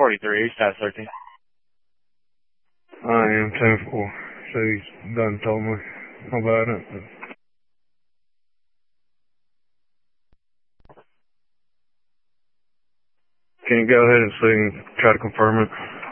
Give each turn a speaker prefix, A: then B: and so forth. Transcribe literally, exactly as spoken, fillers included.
A: forty-three, status thirteen.
B: I am ten four. She's done told me about it. Can you go ahead and see and try to confirm it?